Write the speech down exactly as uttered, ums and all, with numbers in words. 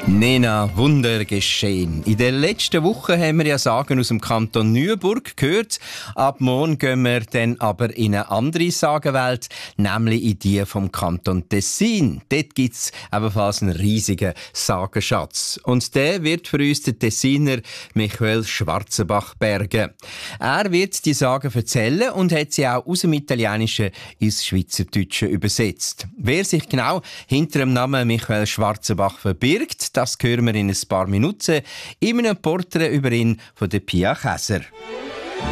Nena, Wunder geschehen. In den letzten Wochen haben wir ja Sagen aus dem Kanton Neuenburg gehört. Ab morgen gehen wir dann aber in eine andere Sagenwelt, nämlich in die vom Kanton Tessin. Dort gibt es ebenfalls einen riesigen Sagenschatz. Und der wird für uns der Tessiner Michael Schwarzenbach bergen. Er wird die Sagen erzählen und hat sie auch aus dem Italienischen ins Schweizerdeutsche übersetzt. Wer sich genau hinter dem Namen Michael Schwarzenbach verbirgt, das hören wir in ein paar Minuten in einem Porträt über ihn von der Pia Käser.